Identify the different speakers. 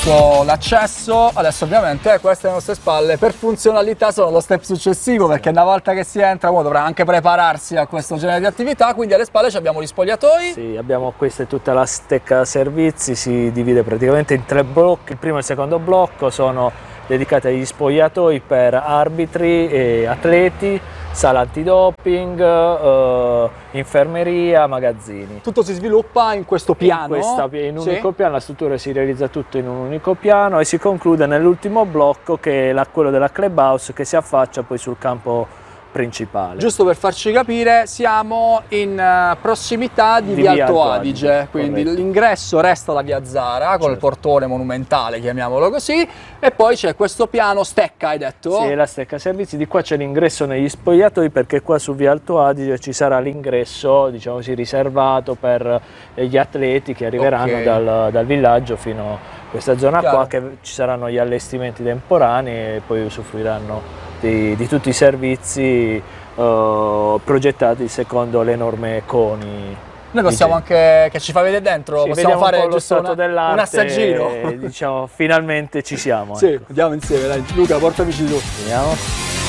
Speaker 1: L'accesso. Adesso ovviamente queste alle nostre spalle per funzionalità sono lo step successivo, perché una volta che si entra uno dovrà anche prepararsi a questo genere di attività, quindi alle spalle abbiamo gli spogliatoi.
Speaker 2: Sì, abbiamo questa è tutta la stecca servizi, si divide praticamente in 3 blocchi. Il primo e il secondo blocco sono dedicati agli spogliatoi per arbitri e atleti, sala antidoping, infermeria, magazzini.
Speaker 1: Tutto si sviluppa in questo piano.
Speaker 2: In un unico piano, la struttura si realizza tutto in un unico piano e si conclude nell'ultimo blocco, che è quello della clubhouse, che si affaccia poi sul campo principale.
Speaker 1: Giusto per farci capire, siamo in prossimità di via Alto Adige, quindi l'ingresso resta la via Zara col portone monumentale, chiamiamolo così, e poi c'è questo piano stecca, hai detto?
Speaker 2: Sì, la stecca servizi. Di qua c'è l'ingresso negli spogliatoi, perché qua su via Alto Adige ci sarà l'ingresso, diciamo così, riservato per gli atleti che arriveranno dal villaggio fino a questa zona qua, che ci saranno gli allestimenti temporanei e poi usufruiranno di tutti i servizi progettati secondo le norme CONI.
Speaker 1: Noi possiamo anche, che ci fa vedere dentro,
Speaker 2: sì,
Speaker 1: possiamo fare
Speaker 2: lo stato dell'arte,
Speaker 1: un assaggino.
Speaker 2: Diciamo, finalmente ci siamo.
Speaker 1: Sì,
Speaker 2: ecco.
Speaker 1: andiamo insieme, dai. Luca, portamici tu.
Speaker 2: Vediamo.